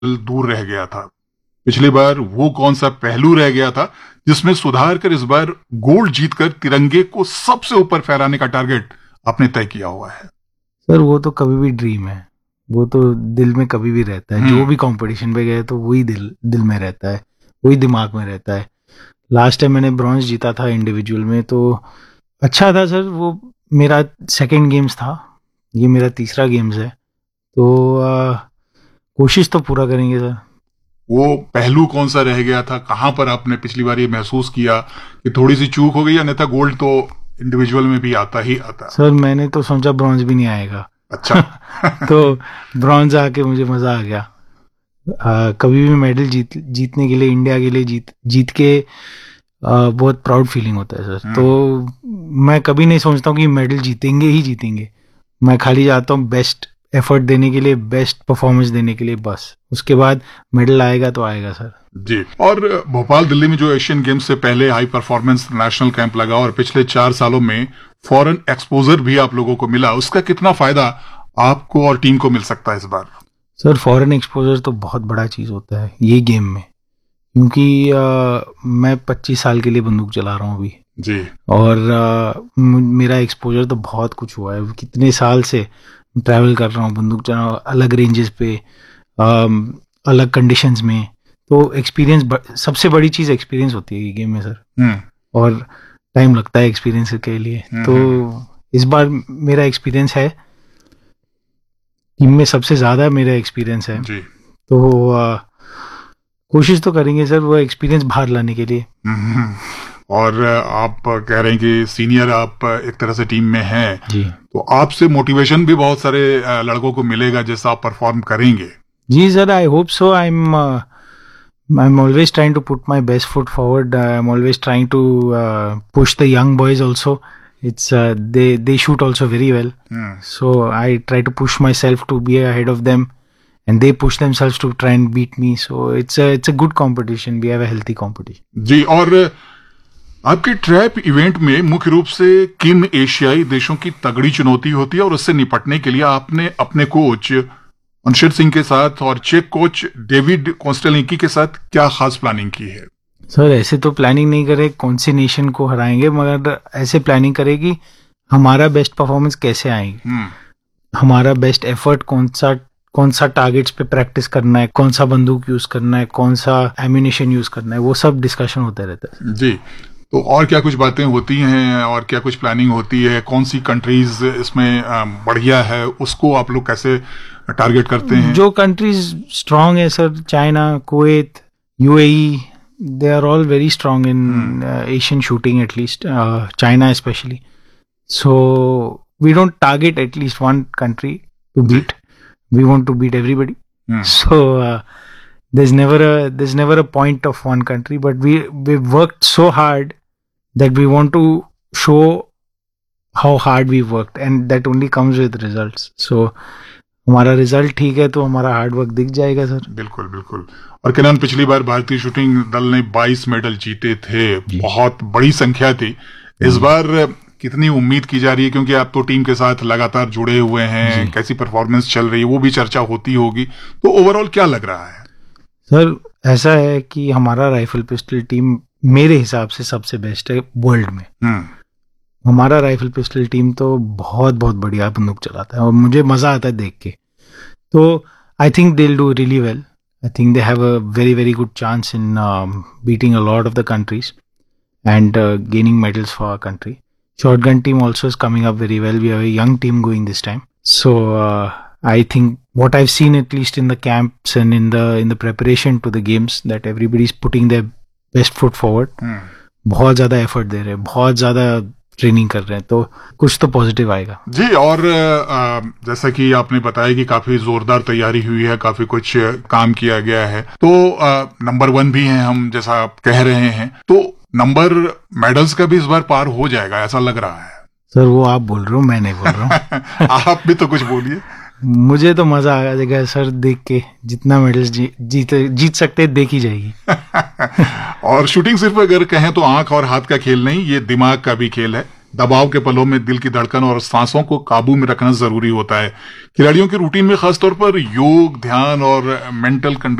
दूर रह गया था। पिछली बार वो कौन सा पहलू रह गया था जिसमें सुधार कर इस बार गोल्ड जीतकर तिरंगे को सबसे ऊपर फहराने का टारगेट आपने तय किया हुआ है? सर वो तो कभी भी ड्रीम है, वो तो दिल में कभी भी रहता है। जो भी कंपटीशन पे गए तो वही दिल में रहता है, वही दिमाग में रहता है। लास्ट टाइम मैंने ब्रॉन्ज जीता था इंडिविजुअल में, तो अच्छा था सर। वो मेरा सेकंड गेम्स था, ये मेरा तीसरा गेम्स है, तो कोशिश तो पूरा करेंगे सर। वो पहलू कौन सा रह गया था? कहां पर आपने पिछली बार ये महसूस किया कि थोड़ी सी चूक हो गई, अन्यथा गोल्ड तो इंडिविजुअल में भी आता ही आता? सर मैंने तो सोचा ब्रॉन्ज भी नहीं आएगा। अच्छा। तो ब्रॉन्ज आके मुझे मजा आ गया। कभी भी मेडल जीतने के लिए, इंडिया के लिए जीत के बहुत प्राउड फीलिंग होता है सर। तो मैं कभी नहीं सोचता हूँ कि मेडल जीतेंगे ही जीतेंगे। मैं खाली जाता हूँ बेस्ट एफर्ट देने के लिए, बेस्ट परफॉर्मेंस देने के लिए, बस। उसके बाद मेडल आएगा तो आएगा सर जी। और भोपाल दिल्ली में जो एशियन गेम्स से पहले हाई परफॉर्मेंस नेशनल कैंप लगा और पिछले 4 सालों में फॉरेन एक्सपोजर भी आप लोगों को मिला, उसका कितना फायदा आपको और टीम को मिल सकता है इस बार? सर फॉरेन एक्सपोजर तो बहुत बड़ा चीज होता है ये गेम में, क्योंकि मैं 25 साल के लिए बंदूक चला रहा हूँ अभी जी। और मेरा एक्सपोजर तो बहुत कुछ हुआ है। कितने साल से ट्रैवल कर रहा हूँ, बंदूक चला, अलग रेंजेस पे, अलग कंडीशंस में। तो एक्सपीरियंस, सबसे बड़ी चीज एक्सपीरियंस होती है ये गेम में सर। और टाइम लगता है एक्सपीरियंस के लिए। तो इस बार मेरा एक्सपीरियंस है, टीम में सबसे ज्यादा मेरा एक्सपीरियंस है जी। तो कोशिश तो करेंगे सर वो एक्सपीरियंस बाहर लाने के लिए। और आप कह रहे हैं कि सीनियर आप एक तरह से टीम में हैं जी, तो आपसे मोटिवेशन भी बहुत सारे लड़कों को मिलेगा जैसा आप परफॉर्म करेंगे। जी sir, I hope so. I'm always trying to put my best foot forward. I'm always trying to push the young boys also. It's they shoot also very well. So I try to push myself to be ahead of them, and they push themselves to try and beat me. So it's a good competition. We have a healthy competition. जी। और आपके trap event में मुख्य रूप से किन एशियाई देशों की तगड़ी चुनौती होती है और उससे निपटने के लिए आपने अपने कोच अंशित सिंह के साथ और चेक कोच डेविड कोस्टेल्निकी के साथ क्या खास प्लानिंग की है? सर ऐसे तो प्लानिंग नहीं करे कौन सी नेशन को हराएंगे, मगर ऐसे प्लानिंग करे कि हमारा बेस्ट परफॉर्मेंस कैसे आएगी, हमारा बेस्ट एफर्ट कौन सा टारगेट्स पे प्रैक्टिस करना है, कौन सा बंदूक यूज करना है, कौन सा एम्यूनिशन यूज करना है, वो सब डिस्कशन होता रहता है जी। तो और क्या कुछ बातें होती हैं और क्या कुछ प्लानिंग होती है? कौन सी कंट्रीज इसमें बढ़िया है, उसको आप लोग कैसे टारगेट करते हैं? जो कंट्रीज स्ट्रांग है sir, China, Kuwait, UAE, they are all very strong in Asian shooting, at least China especially. So we don't target at least one country to beat. We want to beat everybody. So there's never a point of one country, but we worked so hard that we want to show how hard we worked, and that only comes with results. So हमारा result ठीक है तो हमारा hard work दिख जाएगा sir. बिल्कुल बिल्कुल। और किरण, पिछली बार भारतीय शूटिंग दल ने 22 मेडल जीते थे, बहुत बड़ी संख्या थी। इस बार कितनी उम्मीद की जा रही है, क्योंकि आप तो टीम के साथ लगातार जुड़े हुए हैं, कैसी परफॉर्मेंस चल रही है वो भी चर्चा होती होगी, तो ओवरऑल क्या लग रहा है? सर ऐसा है कि हमारा राइफल पिस्टल टीम मेरे हिसाब से सबसे बेस्ट है वर्ल्ड में। हमारा राइफल पिस्टल टीम तो बहुत बहुत बढ़िया बंदूक चलाता है और मुझे मजा आता है देख के। तो I think they will do really well. I think they have a very very good chance in beating a lot of the countries and gaining medals for our country. Shotgun team also is coming up very well. We have a young team going this time. So I think what I've seen, at least in the camps and in the preparation to the games, that everybody is putting their best foot forward. बहुत ज्यादा effort दे रहे हैं, बहुत ज्यादा training कर रहे हैं, तो कुछ तो पॉजिटिव आएगा जी। और जैसा कि आपने बताया कि काफी जोरदार तैयारी हुई है, काफी कुछ काम किया गया है, तो नंबर 1 भी हैं हम, जैसा आप कह रहे हैं, तो नंबर मेडल्स का भी इस बार पार हो जाएगा ऐसा लग रहा है? सर वो आप बोल रहे हो, मैं नहीं बोल रहा हूँ। आप भी तो कुछ बोलिए। मुझे तो मजा आ जाएगा सर देख के, जितना मेडल्स जीत सकते हैं देखी जाएगी। और शूटिंग सिर्फ अगर कहें तो आंख और हाथ का खेल नहीं, ये दिमाग का भी खेल है। दबाव के पलों में दिल की धड़कन और सांसों को काबू में रखना जरूरी होता है। खिलाड़ियों की रूटीन में खासतौर पर योग, ध्यान और मेंटल